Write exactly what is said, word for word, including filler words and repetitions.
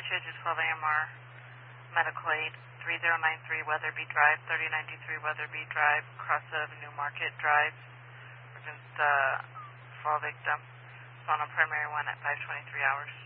Message is twelve A M R, Medical Aid, three zero nine three Weatherby Drive, thirty ninety-three Weatherby Drive, cross of New Market Drive. Urgent uh, fall victim. Spawn on primary one at five twenty-three hours.